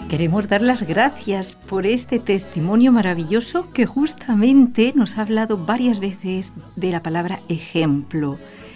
Queremos dar las gracias por este testimonio maravilloso que justamente nos ha hablado varias veces de la palabra ejemplo.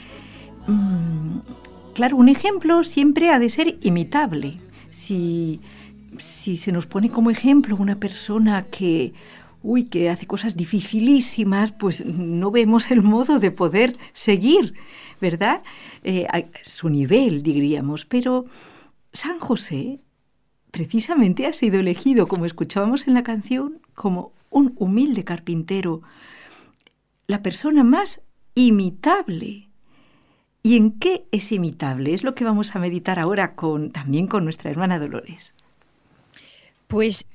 Claro, un ejemplo siempre ha de ser imitable. Si se nos pone como ejemplo una persona que hace cosas dificilísimas, pues no vemos el modo de poder seguir, ¿verdad? A su nivel, diríamos. Pero San José precisamente ha sido elegido, como escuchábamos en la canción, como un humilde carpintero, la persona más imitable. ¿Y en qué es imitable? Es lo que vamos a meditar ahora también con nuestra hermana Dolores. Pues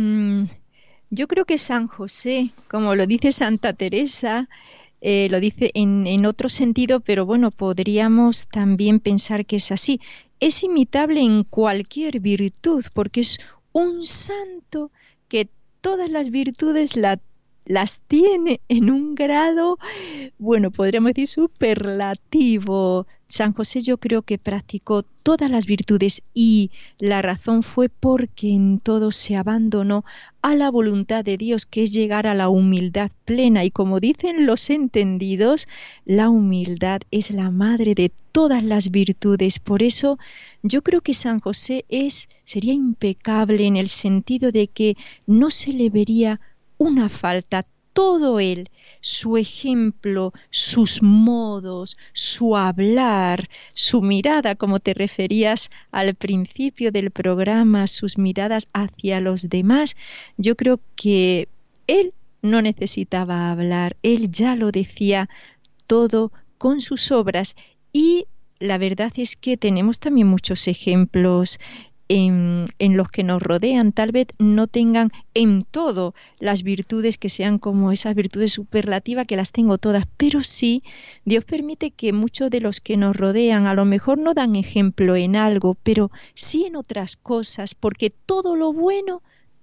yo creo que San José, como lo dice Santa Teresa, lo dice en otro sentido, pero bueno, podríamos también pensar que es así. Es imitable en cualquier virtud, porque es un santo que todas las virtudes las tiene en un grado, bueno, podríamos decir superlativo. San José yo creo que practicó todas las virtudes y la razón fue porque en todo se abandonó a la voluntad de Dios, que es llegar a la humildad plena. Y como dicen los entendidos, la humildad es la madre de todas las virtudes. Por eso yo creo que San José sería impecable en el sentido de que no se le vería una falta. Todo él, su ejemplo, sus modos, su hablar, su mirada, como te referías al principio del programa, sus miradas hacia los demás, yo creo que él no necesitaba hablar, él ya lo decía todo con sus obras. Y la verdad es que tenemos también muchos ejemplos en los que nos rodean. Tal vez no tengan en todo las virtudes que sean como esas virtudes superlativas que las tengo todas, pero sí Dios permite que muchos de los que nos rodean a lo mejor no dan ejemplo en algo, pero sí en otras cosas, porque todo lo bueno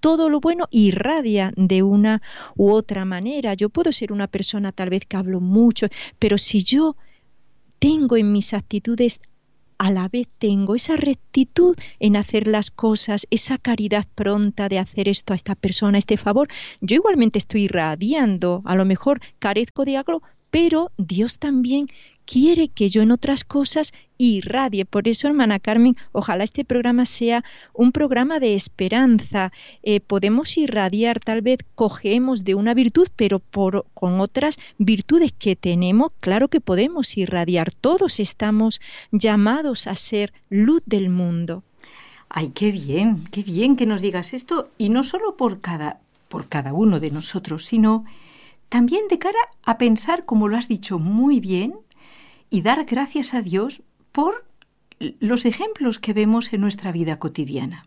irradia de una u otra manera. Yo puedo ser una persona tal vez que hablo mucho, pero si yo tengo en mis actitudes, a la vez tengo esa rectitud en hacer las cosas, esa caridad pronta de hacer esto a esta persona, este favor, yo igualmente estoy irradiando, a lo mejor carezco de algo, pero Dios también quiere que yo en otras cosas irradie. Por eso, hermana Carmen, ojalá este programa sea un programa de esperanza. Podemos irradiar, tal vez cogemos de una virtud, pero con otras virtudes que tenemos, claro que podemos irradiar. Todos estamos llamados a ser luz del mundo. Ay, qué bien que nos digas esto, y no solo por cada uno de nosotros, sino también de cara a pensar, como lo has dicho muy bien, y dar gracias a Dios por los ejemplos que vemos en nuestra vida cotidiana.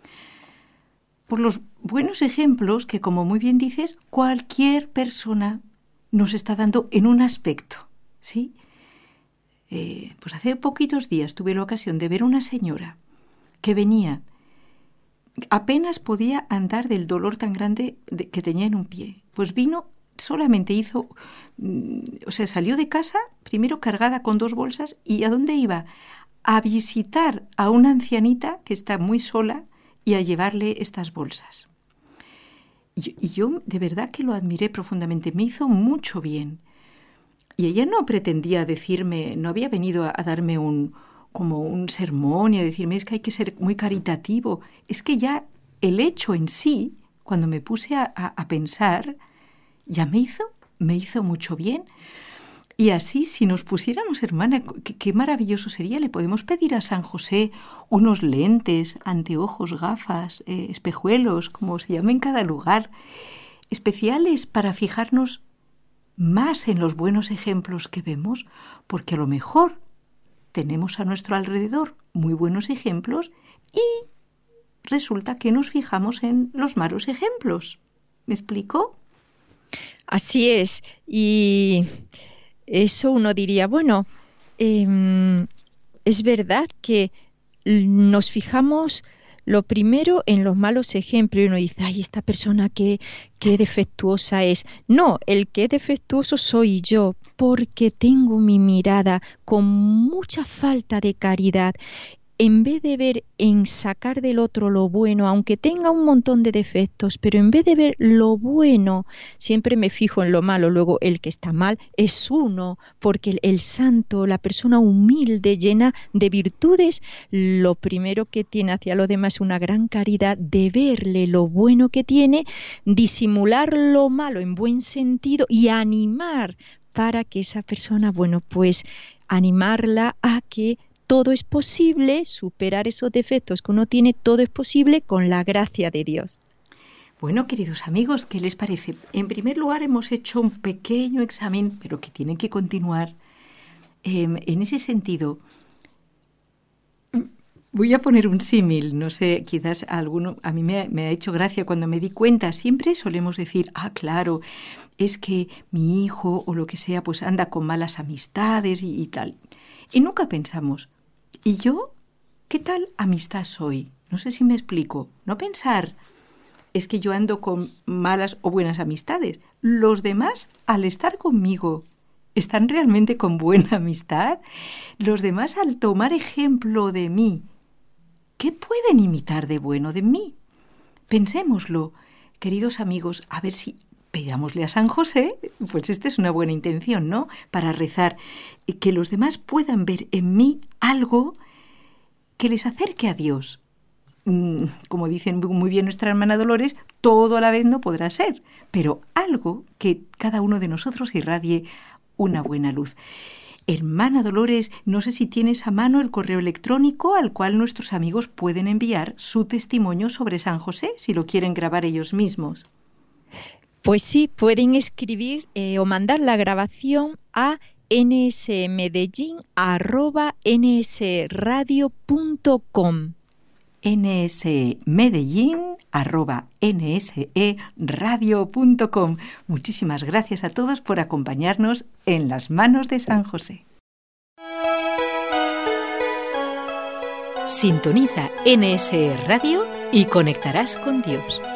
Por los buenos ejemplos que, como muy bien dices, cualquier persona nos está dando en un aspecto, ¿sí? Pues hace poquitos días tuve la ocasión de ver una señora que venía, apenas podía andar del dolor tan grande que tenía en un pie. Pues solamente salió de casa primero cargada con 2 bolsas. ¿Y a dónde iba? A visitar a una ancianita que está muy sola y a llevarle estas bolsas. Y yo de verdad que lo admiré profundamente, me hizo mucho bien. Y ella no pretendía decirme, no había venido a darme como un sermón y a decirme es que hay que ser muy caritativo. Es que ya el hecho en sí, cuando me puse a pensar, ya me hizo mucho bien. Y así, si nos pusiéramos, hermana, qué maravilloso sería. Le podemos pedir a San José unos lentes, anteojos, gafas, espejuelos, como se llama en cada lugar, especiales para fijarnos más en los buenos ejemplos que vemos, porque a lo mejor tenemos a nuestro alrededor muy buenos ejemplos y resulta que nos fijamos en los malos ejemplos. ¿Me explico? Así es, y eso uno diría, bueno, es verdad que nos fijamos lo primero en los malos ejemplos y uno dice, ay, esta persona qué defectuosa es. No, el que es defectuoso soy yo, porque tengo mi mirada con mucha falta de caridad. en vez de ver en sacar del otro lo bueno, aunque tenga un montón de defectos, pero en vez de ver lo bueno, siempre me fijo en lo malo. Luego el que está mal es uno, porque el santo, la persona humilde, llena de virtudes, lo primero que tiene hacia los demás es una gran caridad de verle lo bueno que tiene, disimular lo malo en buen sentido y animar para que esa persona, bueno, pues animarla a que todo es posible, superar esos defectos que uno tiene, todo es posible con la gracia de Dios. Bueno, queridos amigos, ¿qué les parece? En primer lugar, hemos hecho un pequeño examen, pero que tienen que continuar. En ese sentido, voy a poner un símil, no sé, quizás a mí me ha hecho gracia cuando me di cuenta. Siempre solemos decir, claro, es que mi hijo o lo que sea, pues anda con malas amistades y tal. Y nunca pensamos, ¿y yo qué tal amistad soy? No sé si me explico. No pensar, es que yo ando con malas o buenas amistades. Los demás, al estar conmigo, ¿están realmente con buena amistad? Los demás, al tomar ejemplo de mí, ¿qué pueden imitar de bueno de mí? Pensémoslo, queridos amigos, a ver si pidámosle a San José, pues esta es una buena intención, ¿no? Para rezar, que los demás puedan ver en mí algo que les acerque a Dios. Como dicen muy bien nuestra hermana Dolores, todo a la vez no podrá ser, pero algo que cada uno de nosotros irradie una buena luz. Hermana Dolores, no sé si tienes a mano el correo electrónico al cual nuestros amigos pueden enviar su testimonio sobre San José, si lo quieren grabar ellos mismos. Pues sí, pueden escribir o mandar la grabación a nsmedellin@nsradio.com. nsmedellin@nseradio.com. Muchísimas gracias a todos por acompañarnos en Las Manos de San José. Sintoniza NSE Radio y conectarás con Dios.